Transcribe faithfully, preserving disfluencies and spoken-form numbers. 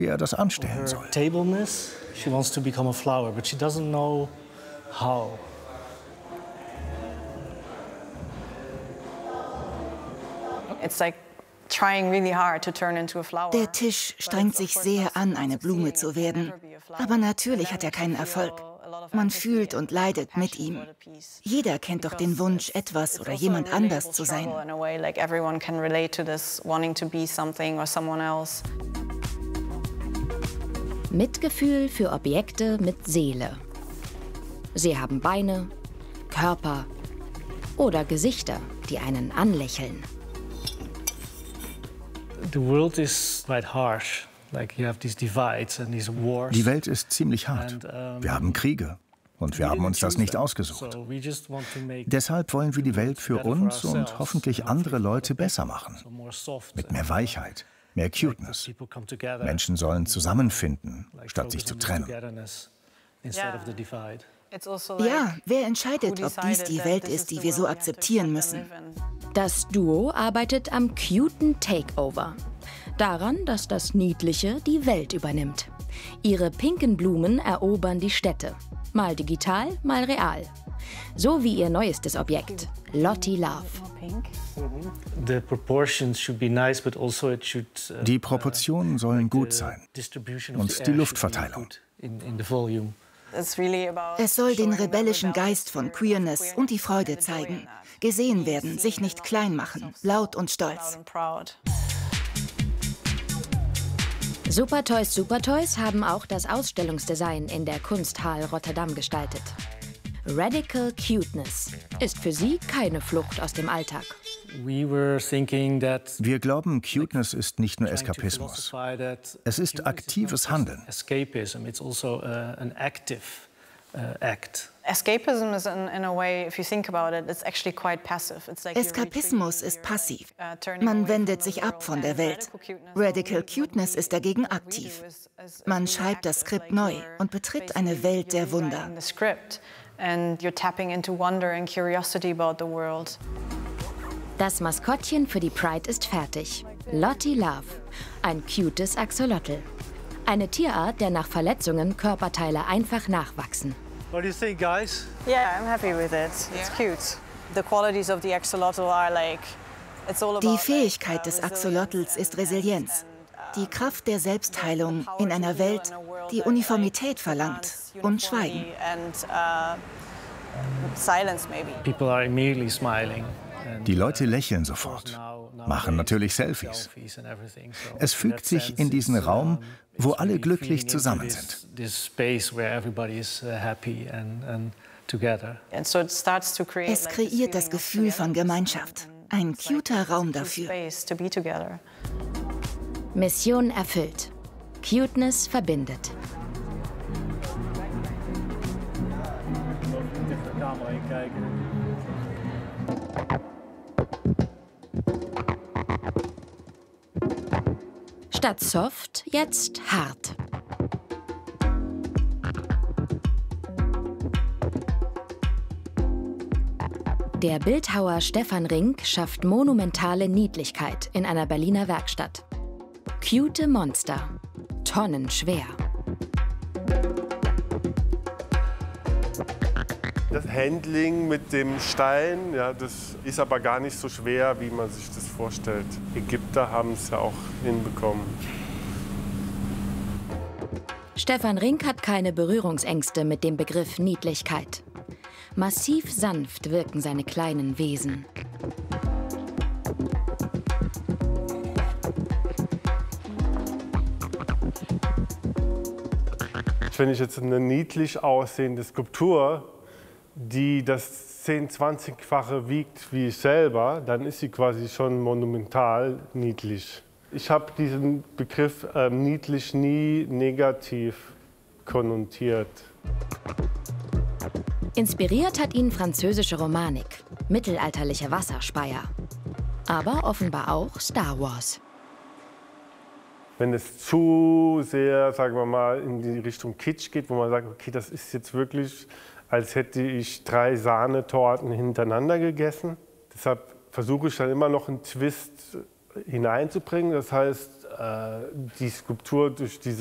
wie er das anstellen soll. Tableness, she wants to become a flower, but she doesn't know how. It's like trying really hard to turn into a flower. Der Tisch strengt sich sehr an, eine Blume zu werden. Aber natürlich hat er keinen Erfolg. Man fühlt und leidet mit ihm. Jeder kennt doch den Wunsch, etwas oder jemand anders zu sein. Mitgefühl für Objekte mit Seele. Sie haben Beine, Körper oder Gesichter, die einen anlächeln. The world is quite harsh. Like you have these divides and these wars. Die Welt ist ziemlich hart. Wir haben Kriege und wir haben uns das nicht ausgesucht. Deshalb wollen wir die Welt für uns und hoffentlich andere Leute besser machen. Mit mehr Weichheit, mehr Cuteness. Menschen sollen zusammenfinden, statt sich zu trennen. Ja, wer entscheidet, ob dies die Welt ist, die wir so akzeptieren müssen? Das Duo arbeitet am cuten Takeover. Daran, dass das Niedliche die Welt übernimmt. Ihre pinken Blumen erobern die Städte. Mal digital, mal real. So wie ihr neuestes Objekt, Lottie Love. Die Proportionen sollen gut sein. Und die Luftverteilung. Es soll den rebellischen Geist von Queerness und die Freude zeigen. Gesehen werden, sich nicht klein machen, laut und stolz. Supertoys Supertoys haben auch das Ausstellungsdesign in der Kunsthalle Rotterdam gestaltet. Radical Cuteness ist für sie keine Flucht aus dem Alltag. Wir glauben, Cuteness ist nicht nur Eskapismus. Es ist aktives Handeln. Escapism Eskapismus ist passiv. Man wendet sich ab von der Welt. Radical Cuteness ist dagegen aktiv. Man schreibt das Skript neu und betritt eine Welt der Wunder. Das Maskottchen für die Pride ist fertig. Lottie Love, ein cutes Axolotl. Eine Tierart, der nach Verletzungen Körperteile einfach nachwachsen. What do you think, guys? Yeah, I'm happy with it. It's cute. The qualities of the axolotl are like it's all about. Die Fähigkeit des Axolotls ist Resilienz. Die Kraft der Selbstheilung in einer Welt, die Uniformität verlangt und Schweigen. People are immediately smiling. Die Leute lächeln sofort, machen natürlich Selfies. Es fügt sich in diesen Raum, wo alle glücklich zusammen sind. Es kreiert das Gefühl von Gemeinschaft. Ein cuter Raum dafür. Mission erfüllt. Cuteness verbindet. Statt soft, jetzt hart. Der Bildhauer Stefan Rink schafft monumentale Niedlichkeit in einer Berliner Werkstatt. Cute Monster, tonnenschwer. Das Handling mit dem Stein, ja, das ist aber gar nicht so schwer, wie man sich das vorstellt. Ägypter haben es ja auch hinbekommen. Stefan Rink hat keine Berührungsängste mit dem Begriff Niedlichkeit. Massiv sanft wirken seine kleinen Wesen. Wenn ich jetzt eine niedlich aussehende Skulptur, die das zehn-, zwanzigfache wiegt wie ich selber, dann ist sie quasi schon monumental niedlich. Ich habe diesen Begriff äh, niedlich nie negativ konnotiert. Inspiriert hat ihn französische Romanik, mittelalterliche Wasserspeier. Aber offenbar auch Star Wars. Wenn es zu sehr, sagen wir mal, in die Richtung Kitsch geht, wo man sagt, okay, das ist jetzt wirklich, als hätte ich drei Sahnetorten hintereinander gegessen. Deshalb versuche ich dann immer noch einen Twist hineinzubringen. Das heißt, äh, die Skulptur durch diese